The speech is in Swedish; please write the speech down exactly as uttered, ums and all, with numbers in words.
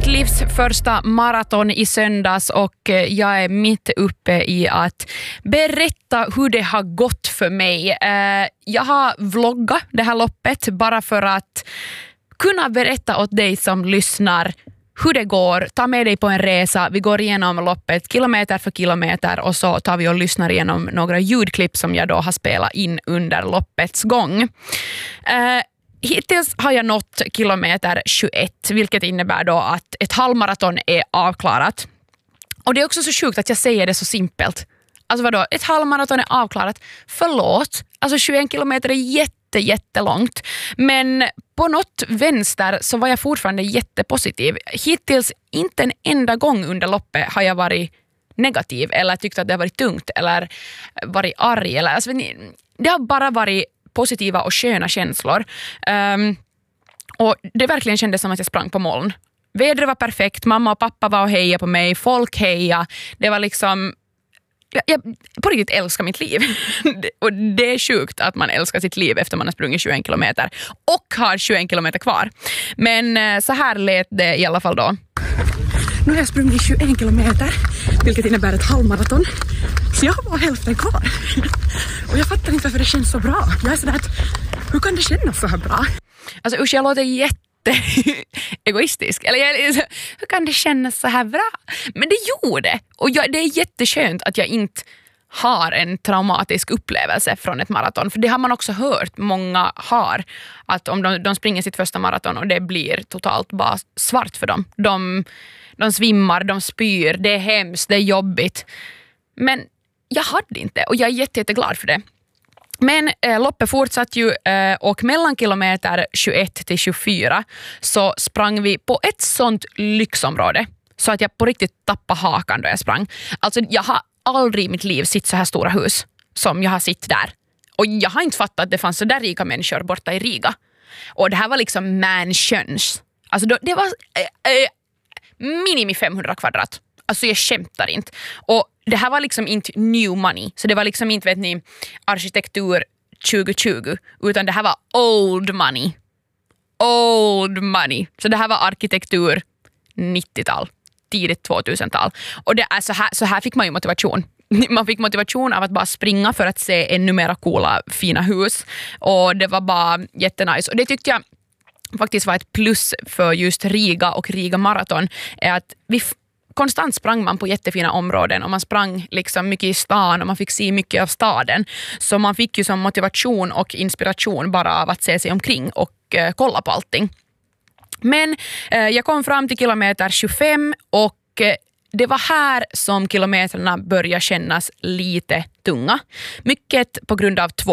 mitt livs första maraton i söndags och jag är mitt uppe i att berätta hur det har gått för mig. Jag har vloggat det här loppet bara för att kunna berätta åt dig som lyssnar hur det går, ta med dig på en resa. Vi går igenom loppet kilometer för kilometer och så tar vi och lyssnar igenom några ljudklipp som jag då har spelat in under loppets gång. Eh, hittills har jag nått kilometer tjugoett, vilket innebär då att ett halvmaraton är avklarat. Och det är också så sjukt att jag säger det så simpelt. Alltså vadå, ett halvmaraton är avklarat. Förlåt, alltså tjugoett kilometer är jätte jättelångt. Men på något vänster så var jag fortfarande jättepositiv. Hittills inte en enda gång under loppet har jag varit negativ eller tyckt att det har varit tungt eller varit arg. Eller, alltså, det har bara varit positiva och sköna känslor. Um, och det verkligen kändes som att jag sprang på moln. Vädret var perfekt, mamma och pappa var och hejade på mig, folk hejade. Det var liksom Jag, jag på riktigt älskar mitt liv. Och det är sjukt att man älskar sitt liv efter man har sprungit tjugoett kilometer. Och har tjugoett kilometer kvar. Men så här lät det i alla fall då. Nu har jag sprungit tjugoett kilometer, vilket innebär ett halvmaraton. Så jag har bara hälften kvar. Och jag fattar inte varför det känns så bra. Jag är sådär att, hur kan det kännas så här bra? Alltså usch, jag låter jätte egoistisk. Eller jag, hur kan det kännas så här bra? Men det gjorde. Och jag, det är jätteskönt att jag inte har en traumatisk upplevelse från ett maraton. För det har man också hört. Många har. Att om de, de springer sitt första maraton och det blir totalt bara svart för dem. De, de svimmar, de spyr. Det är hemskt, det är jobbigt. Men jag hade inte. Och jag är jätte, jätteglad för det. Men eh, loppet fortsatt ju eh, och mellan kilometer tjugoett till tjugofyra så sprang vi på ett sånt lyxområde så att jag på riktigt tappade hakan då jag sprang. Alltså jag har aldrig i mitt liv sett så här stora hus som jag har sett där. Och jag har inte fattat att det fanns så där rika människor borta i Riga. Och det här var liksom mansions. Alltså då, det var eh, eh, minimi femhundra kvadrat. Alltså jag skämtar inte. Och det här var liksom inte new money. Så det var liksom inte, vet ni, arkitektur tjugo tjugo. Utan det här var old money. Old money. Så det här var arkitektur nittiotal. Tidigt tvåtusental. Och det är så här, så här fick man ju motivation. Man fick motivation av att bara springa för att se ännu mera coola, fina hus. Och det var bara jättenice. Och det tyckte jag faktiskt var ett plus för just Riga och Riga maraton. Är att vi konstant sprang man på jättefina områden och man sprang liksom mycket i stan och man fick se mycket av staden. Så man fick ju som motivation och inspiration bara av att se sig omkring och eh, kolla på allting. Men eh, jag kom fram till kilometer tjugofem och eh, det var här som kilometrarna började kännas lite tunga. Mycket på grund av två